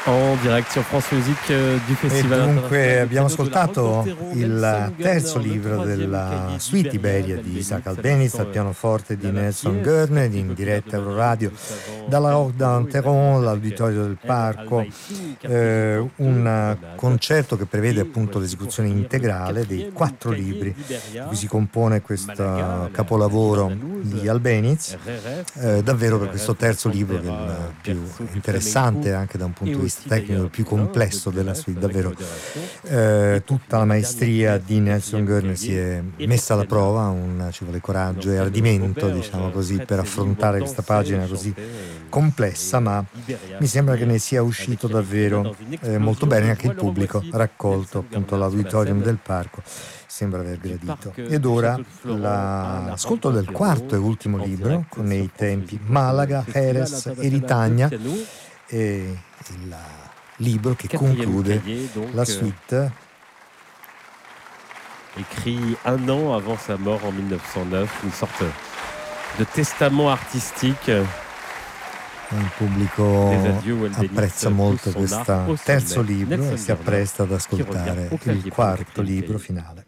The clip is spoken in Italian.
En direct sur France Musique du E Festival dunque abbiamo internazionale ascoltato del piano il Nelson terzo Gurner, libro le della troisième suite Iberia di Isaac Albéniz al pianoforte di Nelson Gurner in diretta Euroradio dalla Haute d'Anteron, l'Auditorio del Parco, un concerto che prevede appunto l'esecuzione integrale dei 4 libri di cui si compone questo capolavoro di Albéniz. Davvero per questo terzo libro, che è il più interessante anche da un punto di vista tecnico, il più complesso della suite, davvero tutta la maestria di Nelson Gurner si è messa alla prova, ci vuole coraggio e ardimento, diciamo così, per affrontare questa pagina così complessa, ma mi sembra che ne sia uscito davvero molto bene. Anche il pubblico raccolto appunto all'Auditorium del Parco sembra aver gradito. Ed ora l'ascolto del quarto e ultimo libro, con nei tempi Malaga, Jerez e Ritagna, e il libro che conclude la suite. Écrit un an avant sa mort en 1909, une sorte de testament artistique. Il pubblico apprezza molto questo terzo libro e si appresta ad ascoltare il quarto libro finale.